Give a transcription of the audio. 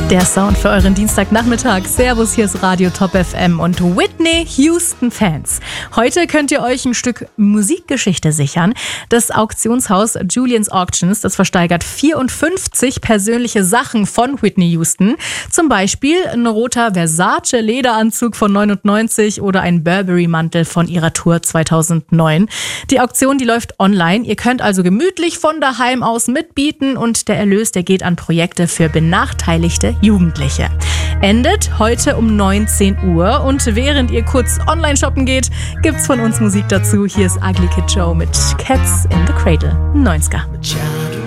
Der Sound für euren Dienstagnachmittag. Servus, hier ist Radio Top FM und Whitney Houston Fans. Heute könnt ihr euch ein Stück Musikgeschichte sichern. Das Auktionshaus Julien's Auctions, das versteigert 54 persönliche Sachen von Whitney Houston. Zum Beispiel ein roter Versace Lederanzug von 99 oder ein Burberry-Mantel von ihrer Tour 2009. Die Auktion, die läuft online. Ihr könnt also gemütlich von daheim aus mitbieten und der Erlös, der geht an Projekte für benachteiligte Jugendliche. Endet heute um 19 Uhr und während ihr kurz online shoppen geht, gibt's von uns Musik dazu. Hier ist Ugly Kid Joe mit Cats in the Cradle, 90er.